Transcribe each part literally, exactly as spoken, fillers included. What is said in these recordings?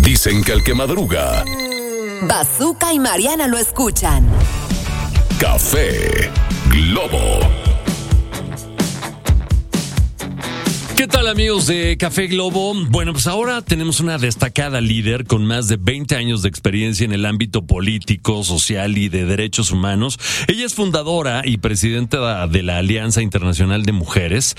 Dicen que el que madruga, Bazooka y Mariana lo escuchan. Café Globo. ¿Qué tal, amigos de Café Globo? Bueno, pues ahora tenemos una destacada líder con más de veinte años de experiencia en el ámbito político, social y de derechos humanos. Ella es fundadora y presidenta de la Alianza Internacional de Mujeres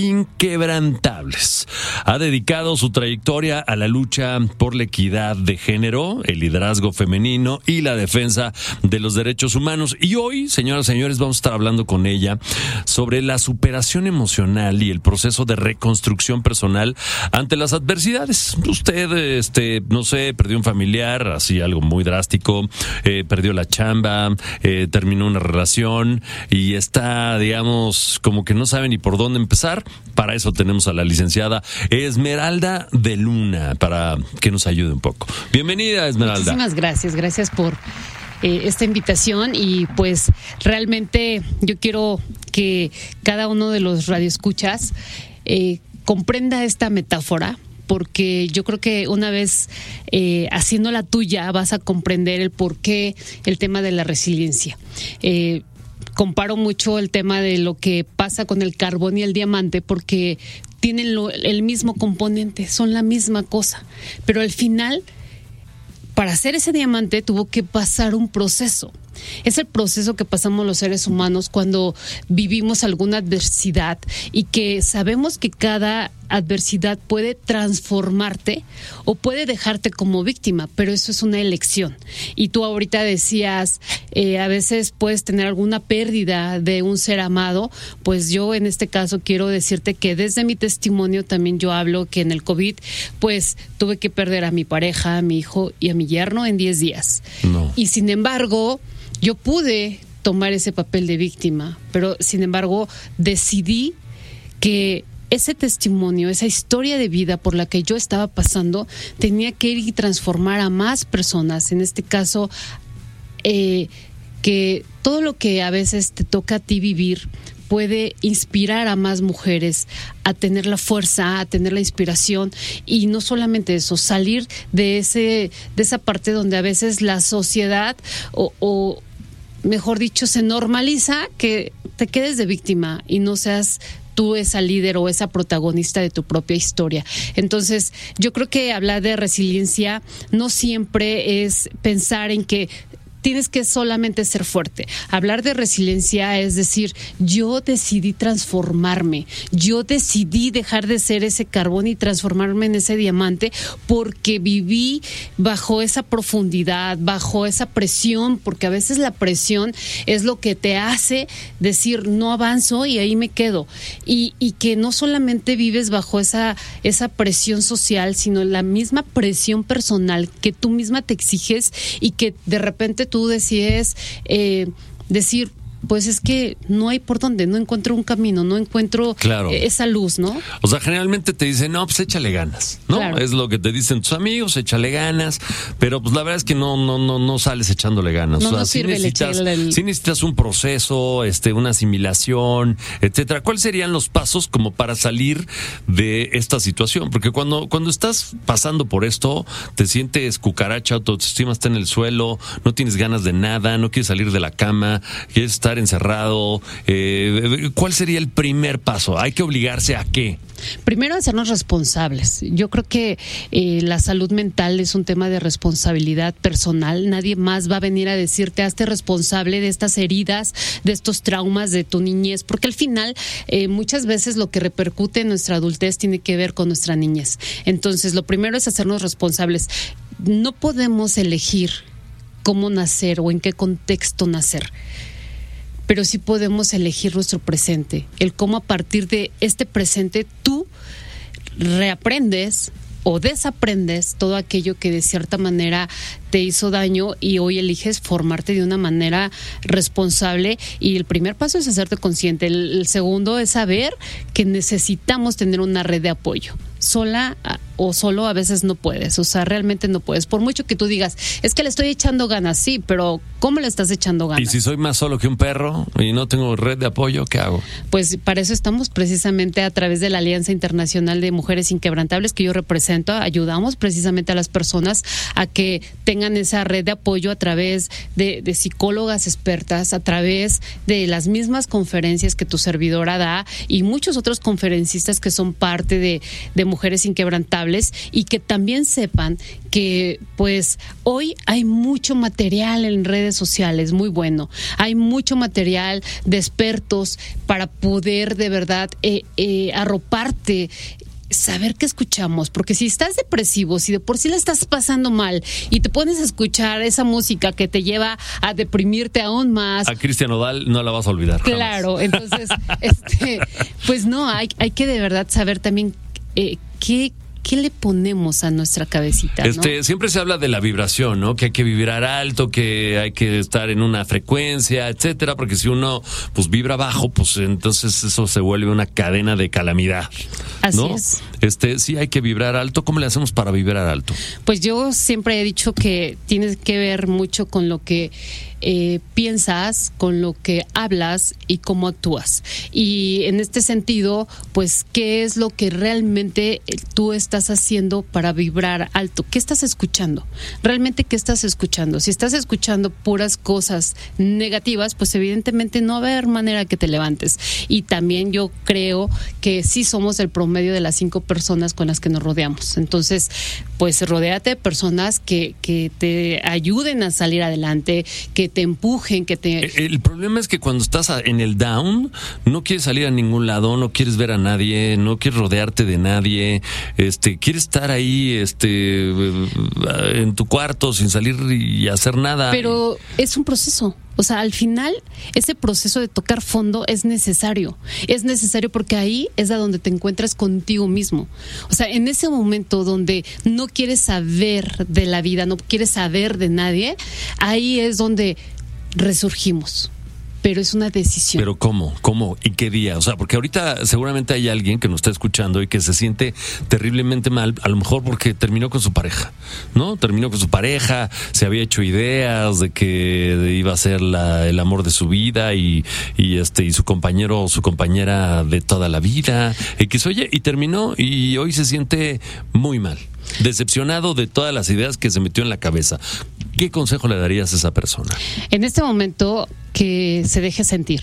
Inquebrantables. Ha dedicado su trayectoria a la lucha por la equidad de género, el liderazgo femenino y la defensa de los derechos humanos. Y hoy, señoras y señores, vamos a estar hablando con ella sobre la superación emocional y el proceso de reconstrucción construcción personal ante las adversidades. Usted, este, no sé, perdió un familiar, así algo muy drástico, eh, perdió la chamba, eh, terminó una relación y está, digamos, como que no sabe ni por dónde empezar. Para eso tenemos a la licenciada Esmeralda de Luna, para que nos ayude un poco. Bienvenida, Esmeralda. Muchísimas gracias, gracias por eh, esta invitación y pues realmente yo quiero que cada uno de los radioescuchas Eh, comprenda esta metáfora, porque yo creo que una vez eh, haciendo la tuya vas a comprender el por qué el tema de la resiliencia. Eh, comparo mucho el tema de lo que pasa con el carbón y el diamante, porque tienen lo, el mismo componente, son la misma cosa, pero al final, para hacer ese diamante tuvo que pasar un proceso. Es el proceso que pasamos los seres humanos cuando vivimos alguna adversidad y que sabemos que cada adversidad puede transformarte o puede dejarte como víctima, pero eso es una elección. Y tú ahorita decías, eh, a veces puedes tener alguna pérdida de un ser amado, pues yo en este caso quiero decirte que desde mi testimonio también yo hablo que en el COVID pues tuve que perder a mi pareja, a mi hijo y a mi yerno en diez días. No. Y sin embargo, yo pude tomar ese papel de víctima, pero sin embargo decidí que ese testimonio, esa historia de vida por la que yo estaba pasando, tenía que ir y transformar a más personas. En este caso, eh, que todo lo que a veces te toca a ti vivir puede inspirar a más mujeres a tener la fuerza, a tener la inspiración y no solamente eso, salir de ese de esa parte donde a veces la sociedad o, o mejor dicho se normaliza que te quedes de víctima y no seas tú esa líder o esa protagonista de tu propia historia. Entonces, yo creo que hablar de resiliencia no siempre es pensar en que tienes que solamente ser fuerte. Hablar de resiliencia es decir, yo decidí transformarme, yo decidí dejar de ser ese carbón y transformarme en ese diamante porque viví bajo esa profundidad, bajo esa presión, porque a veces la presión es lo que te hace decir no avanzo y ahí me quedo. Y, y que no solamente vives bajo esa, esa presión social, sino la misma presión personal que tú misma te exiges y que de repente tú tú decides eh, decir, pues es que no hay por dónde, no encuentro un camino, no encuentro claro. eh, esa luz, ¿no? O sea, generalmente te dicen, no, pues échale ganas, ¿no? Claro. Es lo que te dicen tus amigos, échale ganas, pero pues la verdad es que no, no, no, no sales echándole ganas. No, o sea, no sí sirve necesitas, el, el... sí necesitas un proceso, este, una asimilación, etcétera. ¿Cuáles serían los pasos como para salir de esta situación? Porque cuando, cuando estás pasando por esto, te sientes cucaracha, tu autoestima está en el suelo, no tienes ganas de nada, no quieres salir de la cama, quieres estar encerrado. Eh, ¿Cuál sería el primer paso? ¿Hay que obligarse a qué? Primero, hacernos responsables. Yo creo que eh, la salud mental es un tema de responsabilidad personal. Nadie más va a venir a decirte, hazte responsable de estas heridas, de estos traumas de tu niñez, porque al final eh, muchas veces lo que repercute en nuestra adultez tiene que ver con nuestra niñez. Entonces, lo primero es hacernos responsables. No podemos elegir cómo nacer o en qué contexto nacer, pero sí podemos elegir nuestro presente, el cómo a partir de este presente tú reaprendes o desaprendes todo aquello que de cierta manera te hizo daño y hoy eliges formarte de una manera responsable. Y el primer paso es hacerte consciente. El, el segundo es saber que necesitamos tener una red de apoyo. sola o solo a veces no puedes, o sea, realmente no puedes, por mucho que tú digas, es que le estoy echando ganas, sí, pero ¿cómo le estás echando ganas? Y si soy más solo que un perro y no tengo red de apoyo, ¿qué hago? Pues para eso estamos precisamente a través de la Alianza Internacional de Mujeres Inquebrantables que yo represento, ayudamos precisamente a las personas a que tengan esa red de apoyo a través de, de psicólogas expertas, a través de las mismas conferencias que tu servidora da y muchos otros conferencistas que son parte de, de Mujeres Inquebrantables, y que también sepan que pues hoy hay mucho material en redes sociales muy bueno, hay mucho material de expertos para poder de verdad eh, eh, arroparte, saber qué escuchamos, porque si estás depresivo, si de por sí la estás pasando mal y te pones a escuchar esa música que te lleva a deprimirte aún más. A Cristian Nodal no la vas a olvidar. Claro, jamás. Entonces, este, pues no, hay, hay que de verdad saber también eh, qué ¿qué le ponemos a nuestra cabecita? ¿no? Este, siempre se habla de la vibración, ¿no? Que hay que vibrar alto, que hay que estar en una frecuencia, etcétera, porque si uno pues vibra bajo, pues entonces eso se vuelve una cadena de calamidad. Así ¿no? es. Este, sí hay que vibrar alto. ¿Cómo le hacemos para vibrar alto? Pues yo siempre he dicho que tiene que ver mucho con lo que eh, piensas, con lo que hablas y cómo actúas. Y en este sentido, pues, ¿qué es lo que realmente tú estás haciendo para vibrar alto? ¿Qué estás escuchando? ¿Realmente qué estás escuchando? Si estás escuchando puras cosas negativas, pues evidentemente no va a haber manera que te levantes. Y también yo creo que sí somos el promedio de las cinco personas con las que nos rodeamos. Entonces, pues rodéate de personas que, que te ayuden a salir adelante, que te empujen, que te... El, el problema es que cuando estás en el down, no quieres salir a ningún lado, no quieres ver a nadie, no quieres rodearte de nadie, este, quieres estar ahí, este, en tu cuarto sin salir y hacer nada. Pero es un proceso. O sea, al final, ese proceso de tocar fondo es necesario. Es necesario porque ahí es a donde te encuentras contigo mismo. O sea, en ese momento donde no quieres saber de la vida, no quieres saber de nadie, ahí es donde resurgimos. Pero es una decisión. ¿Pero cómo? ¿Cómo? ¿Y qué día? O sea, porque ahorita seguramente hay alguien que nos está escuchando y que se siente terriblemente mal, a lo mejor porque terminó con su pareja, ¿no? Terminó con su pareja, se había hecho ideas de que iba a ser la, el amor de su vida y, y este y su compañero o su compañera de toda la vida, y que oye, y terminó y hoy se siente muy mal, decepcionado de todas las ideas que se metió en la cabeza. ¿Qué consejo le darías a esa persona? En este momento, que se deje sentir.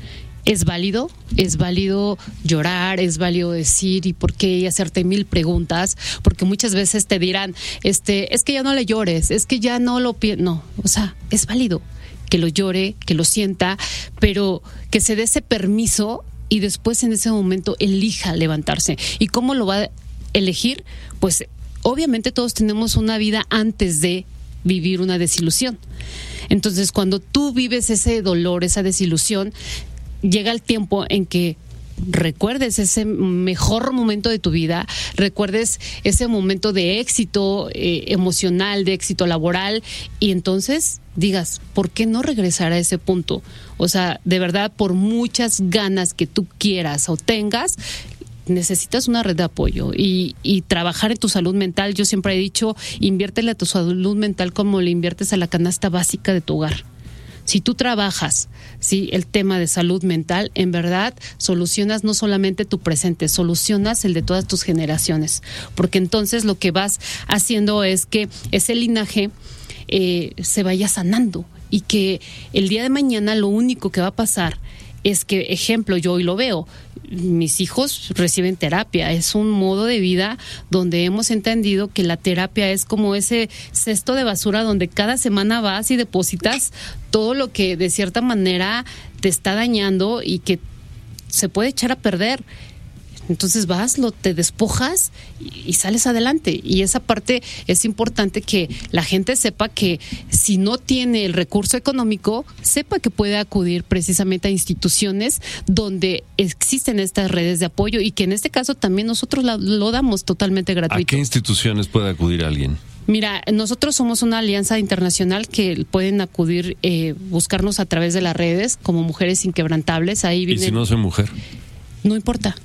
Es válido, es válido llorar, es válido decir y por qué y hacerte mil preguntas, porque muchas veces te dirán, este, es que ya no le llores, es que ya no lo piensas. No, o sea, es válido que lo llore, que lo sienta, pero que se dé ese permiso y después en ese momento elija levantarse. ¿Y cómo lo va a elegir? Pues obviamente todos tenemos una vida antes de vivir una desilusión. Entonces, cuando tú vives ese dolor, esa desilusión, llega el tiempo en que recuerdes ese mejor momento de tu vida, recuerdes ese momento de éxito eh, emocional, de éxito laboral, y entonces digas, ¿por qué no regresar a ese punto? O sea, de verdad, por muchas ganas que tú quieras o tengas, necesitas una red de apoyo y, y trabajar en tu salud mental. Yo siempre he dicho, inviértele a tu salud mental como le inviertes a la canasta básica de tu hogar. Si tú trabajas, sí, el tema de salud mental, en verdad solucionas no solamente tu presente, solucionas el de todas tus generaciones, porque entonces lo que vas haciendo es que ese linaje eh, se vaya sanando y que el día de mañana lo único que va a pasar es que, ejemplo, yo hoy lo veo, mis hijos reciben terapia, es un modo de vida donde hemos entendido que la terapia es como ese cesto de basura donde cada semana vas y depositas todo lo que de cierta manera te está dañando y que se puede echar a perder. Entonces vas, lo te despojas y, y sales adelante. Y esa parte es importante que la gente sepa que si no tiene el recurso económico, sepa que puede acudir precisamente a instituciones donde existen estas redes de apoyo y que en este caso también nosotros la, lo damos totalmente gratuito. ¿A qué instituciones puede acudir alguien? Mira, nosotros somos una alianza internacional que pueden acudir, eh, buscarnos a través de las redes como Mujeres Inquebrantables. Ahí vienen... ¿Y si no soy mujer? No importa.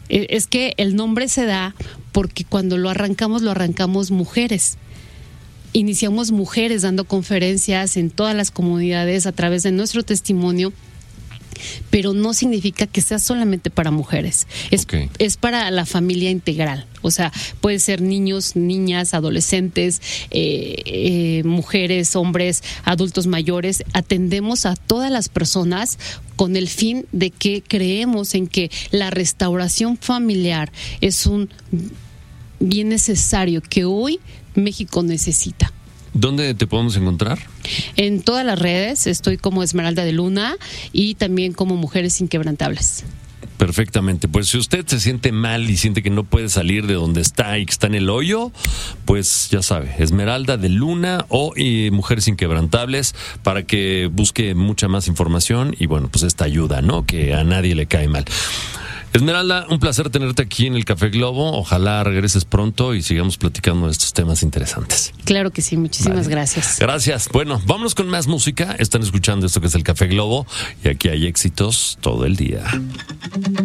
Es que el nombre se da porque cuando lo arrancamos, lo arrancamos mujeres. Iniciamos mujeres dando conferencias en todas las comunidades a través de nuestro testimonio, pero no significa que sea solamente para mujeres. Es, okay. es para la familia integral. O sea, puede ser niños, niñas, adolescentes, eh, eh, mujeres, hombres, adultos mayores. Atendemos a todas las personas con el fin de que creemos en que la restauración familiar es un bien necesario que hoy México necesita. ¿Dónde te podemos encontrar? En todas las redes, estoy como Esmeralda de Luna y también como Mujeres Inquebrantables. Perfectamente, pues si usted se siente mal y siente que no puede salir de donde está y que está en el hoyo, pues ya sabe, Esmeralda de Luna o eh, Mujeres Inquebrantables, para que busque mucha más información y bueno, pues esta ayuda, ¿no? Que a nadie le cae mal. Esmeralda, un placer tenerte aquí en el Café Globo. Ojalá regreses pronto y sigamos platicando de estos temas interesantes. Claro que sí, muchísimas vale. gracias. Gracias. Bueno, vámonos con más música. Están escuchando esto que es el Café Globo y aquí hay éxitos todo el día.